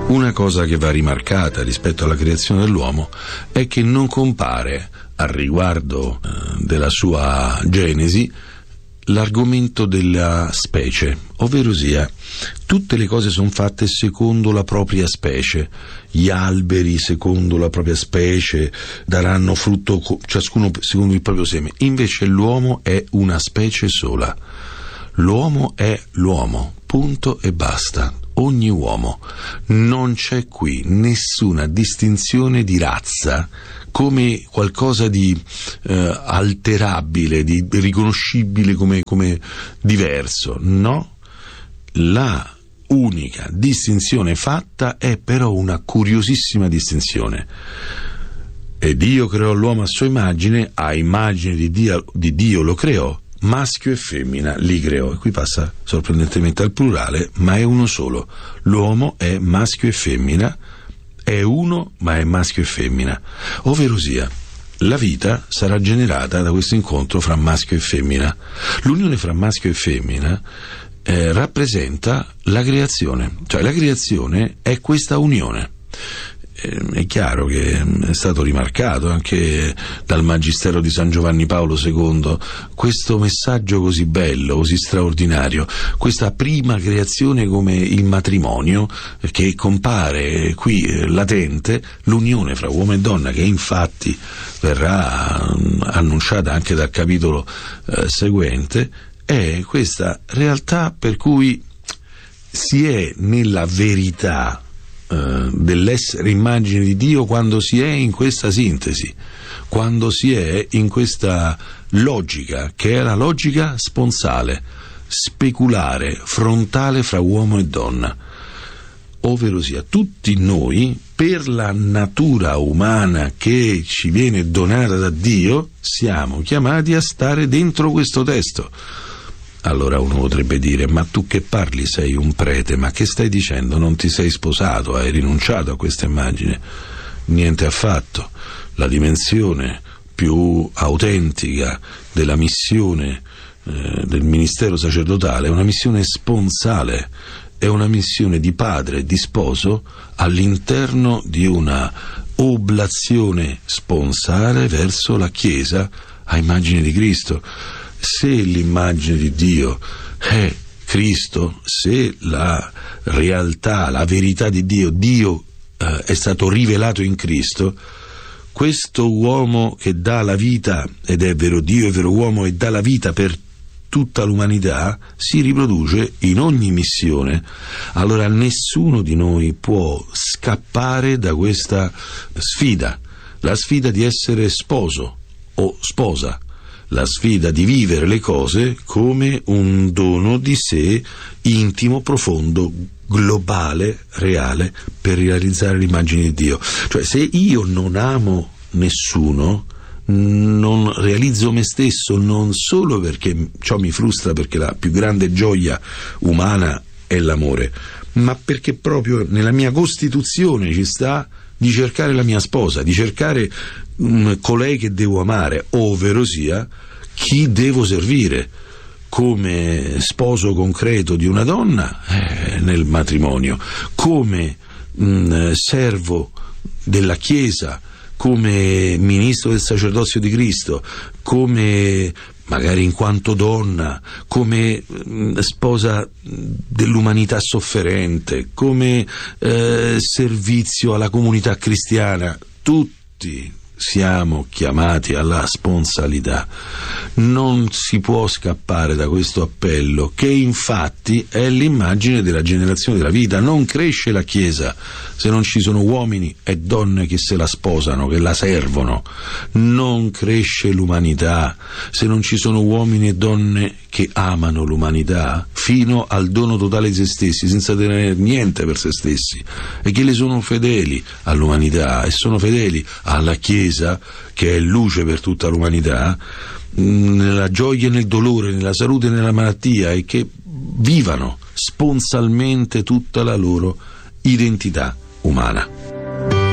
Una cosa che va rimarcata rispetto alla creazione dell'uomo è che non compare al riguardo della sua genesi l'argomento della specie, ovvero sia tutte le cose sono fatte secondo la propria specie, gli alberi secondo la propria specie daranno frutto ciascuno secondo il proprio seme, invece l'uomo è una specie sola, l'uomo è l'uomo, punto e basta. Ogni uomo, non c'è qui nessuna distinzione di razza come qualcosa di alterabile, di riconoscibile come diverso. No, la unica distinzione fatta è però una curiosissima distinzione. E Dio creò l'uomo a sua immagine, a immagine di Dio lo creò, maschio e femmina li creò. E qui passa sorprendentemente al plurale, ma è uno solo. L'uomo è maschio e femmina, è uno ma è maschio e femmina, ovvero sia la vita sarà generata da questo incontro fra maschio e femmina. L'unione fra maschio e femmina rappresenta la creazione, cioè la creazione è questa unione. È chiaro che è stato rimarcato anche dal Magistero di San Giovanni Paolo II questo messaggio così bello, così straordinario, questa prima creazione come il matrimonio, che compare qui latente, l'unione fra uomo e donna, che infatti verrà annunciata anche dal capitolo seguente, è questa realtà per cui si è nella verità dell'essere immagine di Dio quando si è in questa sintesi, quando si è in questa logica che è la logica sponsale, speculare, frontale fra uomo e donna, ovvero sia tutti noi, per la natura umana che ci viene donata da Dio, siamo chiamati a stare dentro questo testo. Allora uno potrebbe dire: ma tu che parli, sei un prete, ma che stai dicendo? Non ti sei sposato, hai rinunciato a questa immagine? Niente affatto. La dimensione più autentica della missione del ministero sacerdotale è una missione sponsale, è una missione di padre e di sposo all'interno di una oblazione sponsale verso la Chiesa a immagine di Cristo. Se l'immagine di Dio è Cristo, se la realtà, la verità di Dio è stato rivelato in Cristo, questo uomo che dà la vita, ed è vero Dio, è vero uomo, e dà la vita per tutta l'umanità, si riproduce in ogni missione. Allora nessuno di noi può scappare da questa sfida, la sfida di essere sposo o sposa, la sfida di vivere le cose come un dono di sé intimo, profondo, globale, reale, per realizzare l'immagine di Dio. Cioè, se io non amo nessuno, non realizzo me stesso, non solo perché ciò mi frustra, perché la più grande gioia umana è l'amore, ma perché proprio nella mia costituzione ci sta di cercare la mia sposa, di cercare colei che devo amare, ovvero sia chi devo servire come sposo concreto di una donna nel matrimonio, come servo della Chiesa, come ministro del sacerdozio di Cristo, come magari in quanto donna, come sposa dell'umanità sofferente, come servizio alla comunità cristiana. Tutti siamo chiamati alla sponsalità. Non si può scappare da questo appello, che infatti è l'immagine della generazione della vita. Non cresce la Chiesa se non ci sono uomini e donne che se la sposano, che la servono. Non cresce l'umanità se non ci sono uomini e donne che amano l'umanità fino al dono totale di se stessi, senza tenere niente per se stessi, e che le sono fedeli all'umanità e sono fedeli alla Chiesa, che è luce per tutta l'umanità, nella gioia e nel dolore, nella salute e nella malattia, e che vivano sponsalmente tutta la loro identità umana.